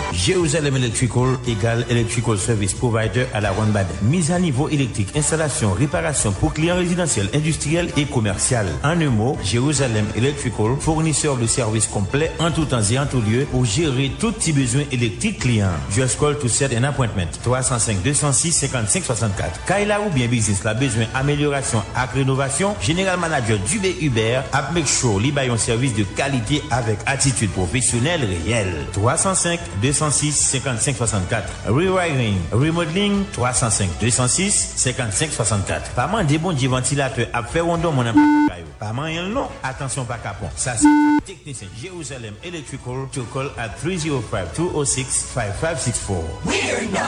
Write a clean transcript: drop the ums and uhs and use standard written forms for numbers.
Jérusalem Electrical égale Electrical Service Provider à la Ronde Baden. Mise à niveau électrique, installation, réparation pour clients résidentiels, industriels et commerciaux. En un mot, Jérusalem Electrical, fournisseur de services complets en tout temps et en tout lieu pour gérer tout type besoin électrique client. Just call to set an appointment. 305 206 55 64. Kaila ou bien business la besoin amélioration et rénovation, General Manager Dubé Hubert a make sure li bay un service de qualité avec attitude professionnelle réelle. 305 206 55 64. Rewiring, remodeling 305 206 55 64. Pas man des bons ventilateurs à faire rondon mon pas man non. Attention pas capon. Ça c'est technicien Jérusalem Electrical to call at 305 206 5564.